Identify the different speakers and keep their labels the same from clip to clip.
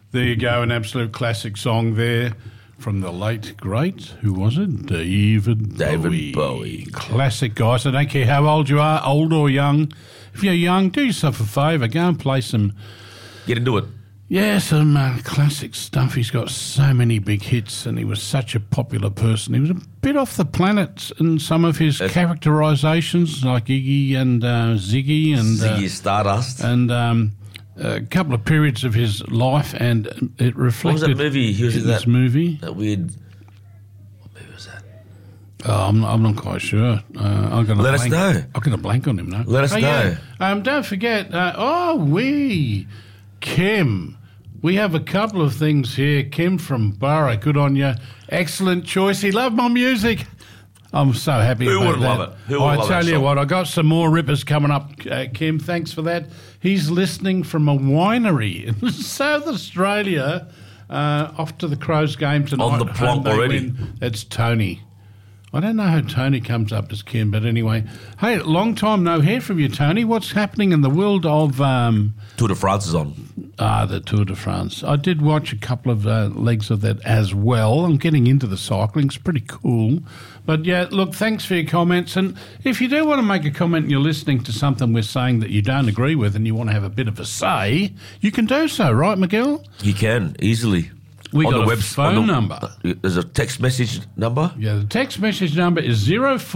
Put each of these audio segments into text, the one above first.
Speaker 1: There you go, an absolute classic song there from the late, great, who was it? David Bowie. Classic, guys. I don't care how old you are, old or young. If you're young, do yourself a favour. Go and play some...
Speaker 2: Get into it.
Speaker 1: Yeah, some classic stuff. He's got so many big hits and he was such a popular person. He was a bit off the planet in some of his characterisations, like Iggy and Ziggy and...
Speaker 2: Ziggy Stardust.
Speaker 1: And... a couple of periods of his life, and it reflected.
Speaker 2: What was that movie? He was in
Speaker 1: this movie.
Speaker 2: That weird. What movie was that?
Speaker 1: Oh, I'm not quite sure.
Speaker 2: Let us know.
Speaker 1: I'm going to blank on him now.
Speaker 2: Let us know.
Speaker 1: Yeah. Don't forget. Kim. We have a couple of things here. Kim from Borough. Good on you. Excellent choice. He loved my music. I'm so happy
Speaker 2: Who
Speaker 1: about
Speaker 2: wouldn't
Speaker 1: that.
Speaker 2: love it? Who wouldn't love
Speaker 1: I tell
Speaker 2: that
Speaker 1: you
Speaker 2: song?
Speaker 1: what, I got some more rippers coming up, Kim. Thanks for that. He's listening from a winery in South Australia, off to the Crows game tonight.
Speaker 2: On the plonk already.
Speaker 1: That's Tony. I don't know how Tony comes up as Kim, but anyway. Hey, long time no hear from you, Tony. What's happening in the world of...
Speaker 2: Tour de France is on.
Speaker 1: The Tour de France. I did watch a couple of legs of that as well. I'm getting into the cycling. It's pretty cool. But, yeah, look, thanks for your comments. And if you do want to make a comment and you're listening to something we're saying that you don't agree with and you want to have a bit of a say, you can do so, right, Miguel?
Speaker 2: You can, easily.
Speaker 1: We
Speaker 2: on
Speaker 1: got
Speaker 2: the
Speaker 1: a phone number.
Speaker 2: There's a text message number.
Speaker 1: Yeah, the text message number is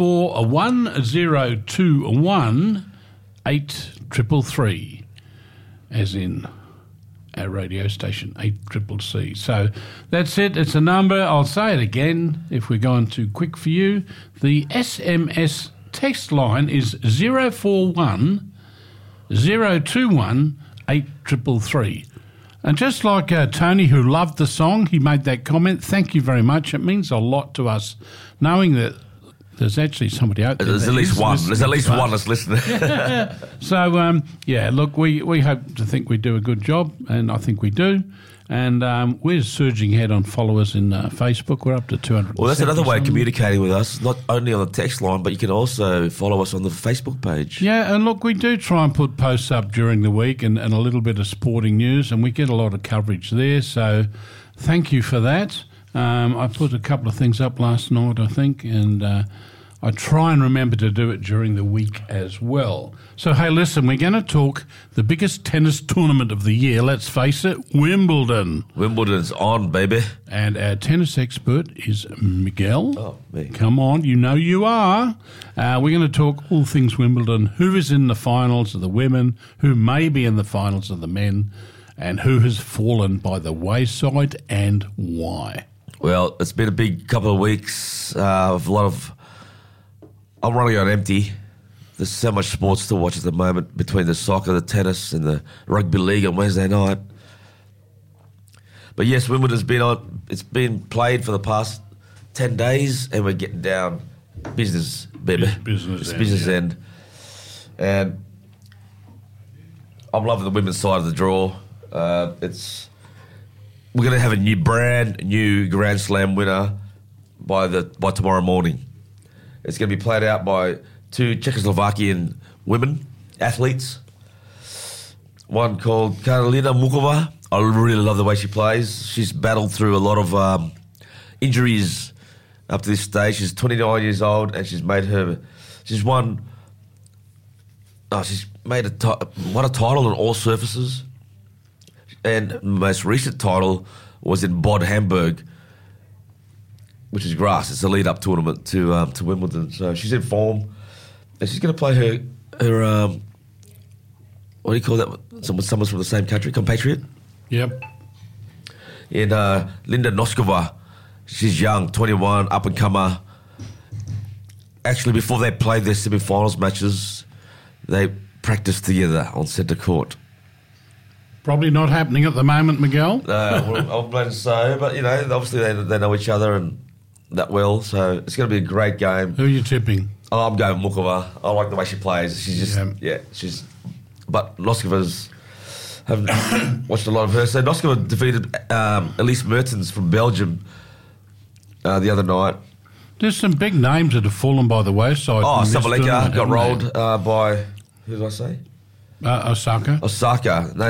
Speaker 1: 041021 8333, as in our radio station, 8CCC. So that's it. It's a number. I'll say it again if we're going too quick for you. The SMS text line is 041 021 8333. And just like Tony, who loved the song, he made that comment. Thank you very much. It means a lot to us knowing that there's actually somebody out there.
Speaker 2: There's at least one. There's at least one that's listening.
Speaker 1: So, look, we hope to think we do a good job, and I think we do. And we're surging ahead on followers in Facebook. We're up to 200.
Speaker 2: Well, that's another way of communicating with us, not only on the text line, but you can also follow us on the Facebook page.
Speaker 1: Yeah, and look, we do try and put posts up during the week and a little bit of sporting news, and we get a lot of coverage there. So thank you for that. I put a couple of things up last night, I think, and I try and remember to do it during the week as well. So, hey, listen, we're going to talk the biggest tennis tournament of the year. Let's face it, Wimbledon.
Speaker 2: Wimbledon's on, baby.
Speaker 1: And our tennis expert is Miguel.
Speaker 2: Oh, me.
Speaker 1: Come on, you know you are. We're going to talk all things Wimbledon, who is in the finals of the women, who may be in the finals of the men, and who has fallen by the wayside and why.
Speaker 2: Well, it's been a big couple of weeks of a lot of... I'm running on empty. There's so much sports to watch at the moment between the soccer, the tennis, and the rugby league on Wednesday night. But yes, Wimbledon's been on. It's been played for the past 10 days, and we're getting down business, baby. Business end. And I'm loving the women's side of the draw. We're going to have a brand new Grand Slam winner by tomorrow morning. It's going to be played out by two Czechoslovakian women, athletes. One called Karolina Mukova. I really love the way she plays. She's battled through a lot of injuries up to this stage. She's 29 years old and she's made a title on all surfaces. And the most recent title was in Bad Hamburg, which is grass. It's a lead-up tournament to Wimbledon. So she's in form. And she's going to play her what do you call that? Someone's from the same country, compatriot?
Speaker 1: Yep.
Speaker 2: And Linda Noskova, she's young, 21, up-and-comer. Actually, before they played their semi-finals matches, they practiced together on centre court.
Speaker 1: Probably not happening at the moment, Miguel.
Speaker 2: I'm glad to say, but, obviously they know each other and that well, so it's going to be a great game.
Speaker 1: Who are you tipping?
Speaker 2: Oh, I'm going Mukova. I like the way she plays. She's just, but Noskova's, haven't watched a lot of her. So Noskova defeated Elise Mertens from Belgium the other night.
Speaker 1: There's some big names that have fallen by the wayside.
Speaker 2: Oh, Sabalenka got rolled by, who did I say?
Speaker 1: Osaka.
Speaker 2: Osaka. No,